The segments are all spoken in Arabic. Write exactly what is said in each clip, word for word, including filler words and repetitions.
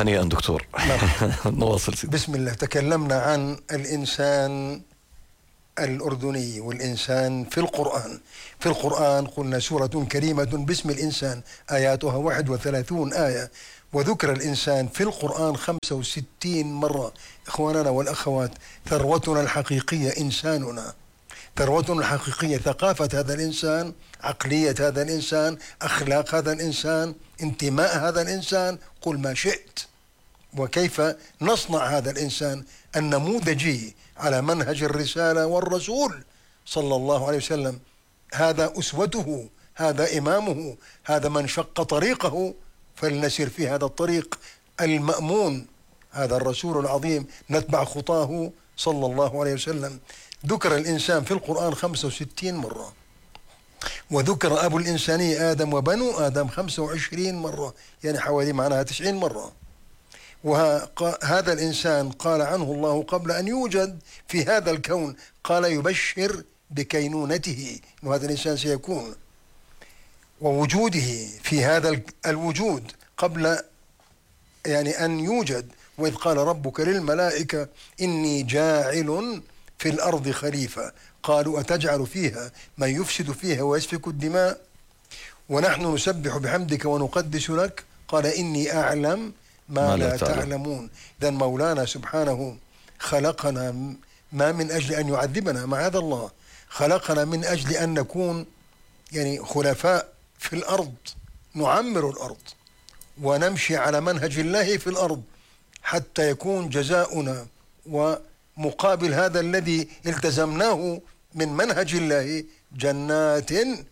هنيئا دكتور. نواصل سيدي. بسم الله. تكلمنا عن الإنسان الأردني والإنسان في القرآن. في القرآن قلنا سورة كريمة باسم الإنسان، آياتها واحد وثلاثون آية، وذكر الإنسان في القرآن خمسة وستين مرة. إخواننا والأخوات، ثروتنا الحقيقية إنساننا، ثروتنا الحقيقية ثقافة هذا الإنسان، عقلية هذا الإنسان، أخلاق هذا الإنسان، انتماء هذا الإنسان، قل ما شئت. وكيف نصنع هذا الإنسان النموذجي على منهج الرسالة والرسول صلى الله عليه وسلم. هذا أسوته، هذا إمامه، هذا من شق طريقه، فلنسير في هذا الطريق المأمون. هذا الرسول العظيم نتبع خطاه صلى الله عليه وسلم. ذكر الإنسان في القرآن خمسة وستين مرة، وذكر أبو الإنسانية آدم وبنو آدم خمسة وعشرين مرة، يعني حوالي معناها تسعين مرة. وهذا الإنسان قال عنه الله قبل أن يوجد في هذا الكون، قال يبشر بكينونته، أن هذا الإنسان سيكون، ووجوده في هذا الوجود قبل يعني أن يوجد. وإذ قال ربك للملائكة إني جاعل في الأرض خليفة، قالوا أتجعل فيها من يفسد فيها ويسفك الدماء ونحن نسبح بحمدك ونقدس لك، قال إني أعلم ما, ما لا تعلم. تعلمون. إذن مولانا سبحانه خلقنا ما من أجل أن يعذبنا، معاذ الله، خلقنا من أجل أن نكون يعني خلفاء في الأرض، نعمر الأرض ونمشي على منهج الله في الأرض، حتى يكون جزاؤنا ومقابل هذا الذي التزمناه من منهج الله جنات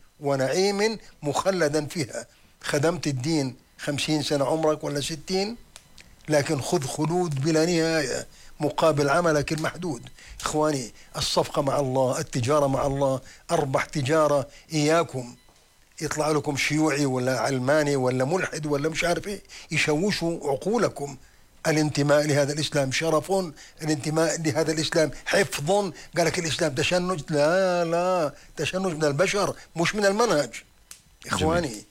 ونعيم مخلدا فيها. خدمت الدين خمسين سنة عمرك ولا ستين، لكن خذ خلود بلا نهاية مقابل عملك المحدود. إخواني، الصفقة مع الله، التجارة مع الله، أربح تجارة. إياكم يطلع لكم شيوعي ولا علماني ولا ملحد ولا مش عارف إيه يشوشوا عقولكم. الانتماء لهذا الإسلام شرف، الانتماء لهذا الإسلام حفظ. قال لك الإسلام تشنج، لا لا، تشنج من البشر مش من المنهج. إخواني،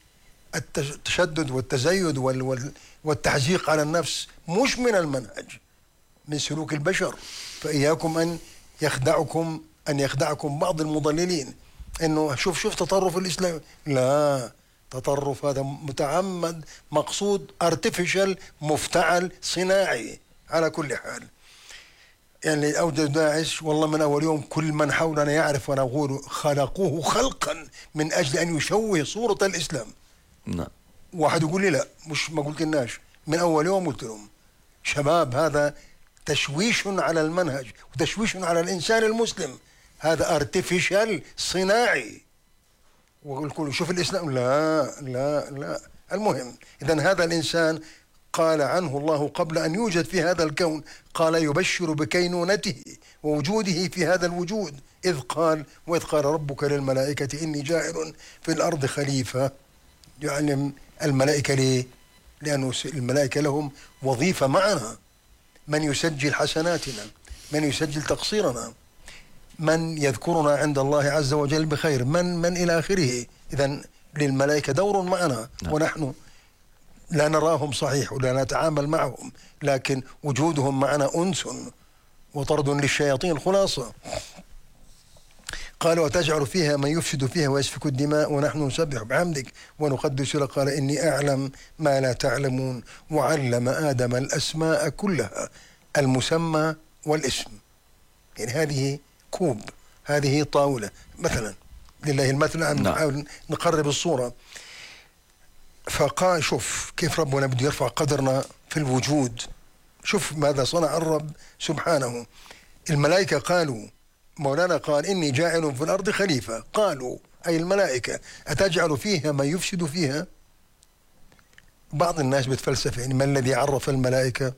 التشدد والتزيد والتحزيق على النفس مش من المنهج، من سلوك البشر. فإياكم أن يخدعكم أن يخدعكم بعض المضللين إنه شوف شوف تطرف الإسلام. لا، تطرف هذا متعمد، مقصود، artificial، مفتعل، صناعي. على كل حال، يعني أوجد داعش والله من أول يوم كل من حولنا يعرف، وأنا أقول خلقوه خلقا من أجل أن يشوه صورة الإسلام. نعم. واحد يقول لي لا، مش ما قلت لناش من أول يوم، قلت لهم شباب هذا تشويش على المنهج وتشويش على الإنسان المسلم، هذا artificial، صناعي. ويقول شوف الإسلام، لا لا لا. المهم، إذن هذا الإنسان قال عنه الله قبل أن يوجد في هذا الكون، قال يبشر بكينونته ووجوده في هذا الوجود. إذ قال وإذ قال ربك للملائكة إني جاعل في الأرض خليفة. يعلم الملائكة ليه؟ لأنه الملائكة لهم وظيفة معنا، من يسجل حسناتنا، من يسجل تقصيرنا، من يذكرنا عند الله عز وجل بخير، من من إلى آخره. إذن للملائكة دور معنا. نعم. ونحن لا نراهم صحيح ولا نتعامل معهم، لكن وجودهم معنا أنس وطرد للشياطين. خلاصة، قالوا وتجعل فيها من يفسد فيها ويسفك الدماء ونحن نسبح بحمدك ونقدس لك، قال إني أعلم ما لا تعلمون. وعلم آدم الأسماء كلها، المسمى والاسم. يعني هذه كوب، هذه طاولة مثلا، لله المثل. أن نحاول نقرب الصورة. فقال شوف كيف ربنا بده يرفع قدرنا في الوجود. شوف ماذا صنع الرب سبحانه. الملائكة قالوا، مولانا قال إني جاعل في الأرض خليفة، قالوا أي الملائكة أتجعل فيها من يفسد فيها. بعض الناس بتفلسف، يعني ما الذي عرف الملائكة؟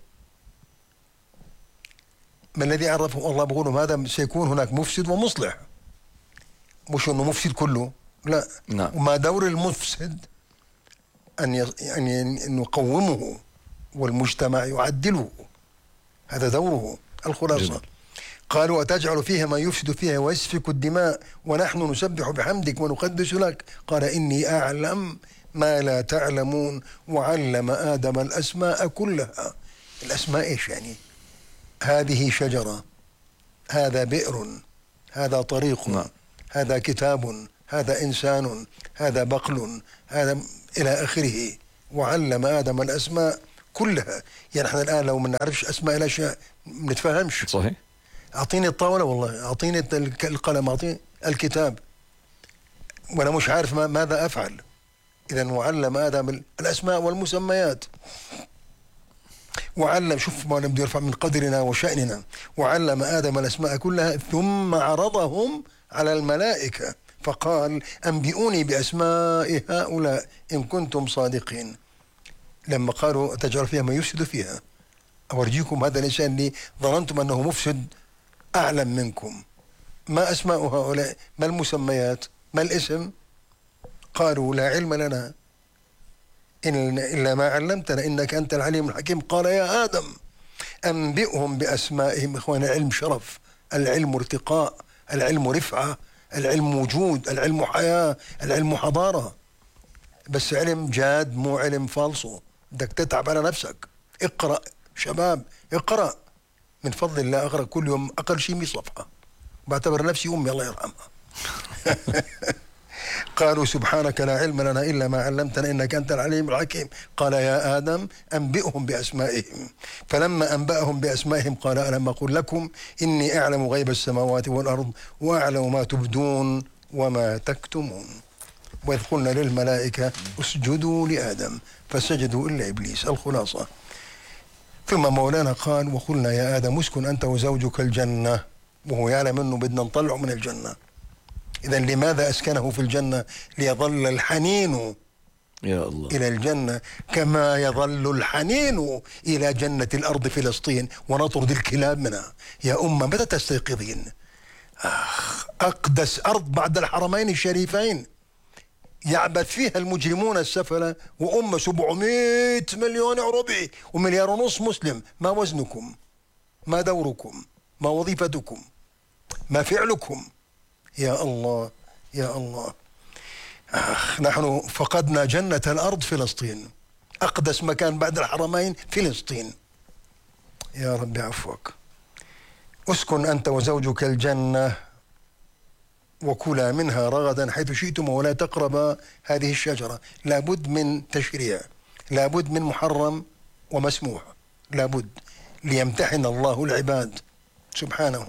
ما الذي عرفه؟ الله بيقولهم هذا سيكون هناك مفسد ومصلح، مش أنه مفسد كله، لا. نعم. وما دور المفسد أن يعني أن يقومه والمجتمع يعدله، هذا دوره. الخلاصة جميل. قالوا أتجعل فيها من يفسد فيها ويسفك الدماء ونحن نسبح بحمدك ونقدس لك، قال إني أعلم ما لا تعلمون وعلم آدم الأسماء كلها. الأسماء إيش يعني؟ هذه شجرة، هذا بئر، هذا طريق، نعم. هذا كتاب، هذا إنسان، هذا بقل، هذا إلى آخره. وعلم آدم الأسماء كلها. يعني احنا الآن لو ما نعرفش أسماء الأشياء ما نتفهمش. صحيح. أعطيني الطاولة والله، أعطيني القلم، أعطيني الكتاب، وأنا مش عارف ما ماذا أفعل. إذا وعلم آدم الأسماء والمسميات. وعلم، شوف ما بده يرفع من قدرنا وشأننا. وعلم آدم الأسماء كلها ثم عرضهم على الملائكة فقال أنبئوني بأسماء هؤلاء إن كنتم صادقين. لما قالوا أتجعل فيها من يفسد فيها، أورجيكم هذا الإنسان اللي ظننتم أنه مفسد أعلم منكم. ما أسماء هؤلاء؟ ما المسميات؟ ما الاسم؟ قالوا لا علم لنا إلا ما علمتنا إنك أنت العليم الحكيم. قال يا آدم أنبئهم بأسمائهم. إخوان، العلم شرف، العلم ارتقاء، العلم رفعة، العلم وجود، العلم حياة، العلم حضارة. بس علم جاد، مو علم فالصو. بدك تتعب على نفسك. اقرأ شباب، اقرأ من فضل الله. أقرأ كل يوم أقل شيء مئة صفحة. بعتبر نفسي أمي الله يرحمها. قالوا سبحانك لا علم لنا إلا ما علمتنا إنك أنت العليم الحكيم. قال يا آدم أنبئهم بأسمائهم. فلما أنبأهم بأسمائهم قال ألم أقل لكم إني أعلم غيب السماوات والأرض وأعلم ما تبدون وما تكتمون. وإذ قلنا للملائكة اسجدوا لآدم فسجدوا إلا إبليس. الخلاصة. ثم مولانا قال وقلنا يا آدم اسكن أنت وزوجك الجنة، وهو يعلم أنه بدنا نطلعه من الجنة. إذا لماذا أسكنه في الجنة؟ ليظل الحنين يا الله إلى الجنة كما يظل الحنين إلى جنة الأرض فلسطين ونطرد الكلاب منها. يا أمة متى تستيقظين؟ أخ، أقدس أرض بعد الحرمين الشريفين يعبث فيها المجرمون السفلة، وأمة سبعمائة مليون عربي ومليار ونص مسلم. ما وزنكم؟ ما دوركم؟ ما وظيفتكم؟ ما فعلكم؟ يا الله يا الله. أخ، نحن فقدنا جنة الأرض فلسطين، أقدس مكان بعد الحرمين فلسطين. يا رب عفوك. اسكن أنت وزوجك الجنة وكلا منها رغدا حيث شئتم ولا تقربا هذه الشجرة. لابد من تشريع، لابد من محرم ومسموح، لابد ليمتحن الله العباد سبحانه.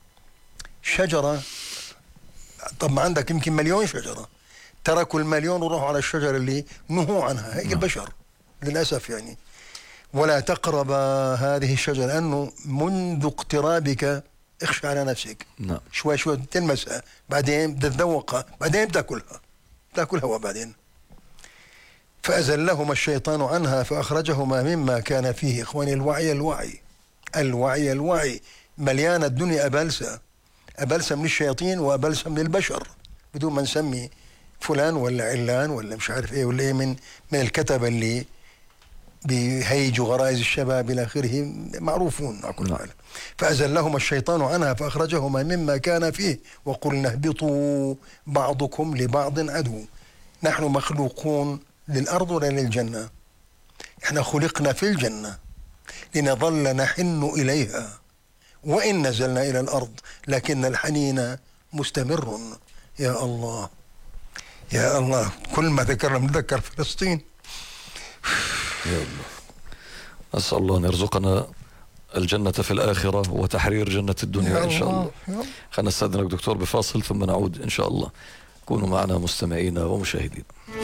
شجرة، طب ما عندك يمكن مليون شجرة، تركوا المليون وروحوا على الشجرة اللي نهوا عنها. هيك البشر للأسف يعني. ولا تقرب هذه الشجرة لأنه منذ اقترابك اخشى على نفسك. نعم. شوي شوي تلمسها، بعدين تتذوقها، بعدين تاكلها تاكلها وبعدين. فأزلهما الشيطان عنها فأخرجهما مما كان فيه. إخواني، الوعي الوعي الوعي الوعي مليانة الدنيا أبلسة، أبلسة من الشياطين وأبلسة من البشر، بدون ما نسمي فلان ولا علان ولا مش عارف ايه ولا ايه من من الكتبة اللي بيهيجوا غرائز الشباب إلى آخره، معروفون على كل حال. فأزلهما الشيطان عنها فأخرجهما مما كان فيه وقلنا اهبطوا بعضكم لبعض عدو. نحن مخلوقون للأرض ولا للجنة؟ احنا خلقنا في الجنة لنظل نحن إليها وإن نزلنا إلى الأرض، لكن الحنين مستمر. يا الله يا الله، كل ما ذكرنا نتذكر فلسطين. يا الله. أسأل الله أن يرزقنا الجنة في الآخرة وتحرير جنة الدنيا إن شاء الله. خلينا نستأذنك دكتور بفاصل ثم نعود إن شاء الله. كونوا معنا مستمعين ومشاهدين.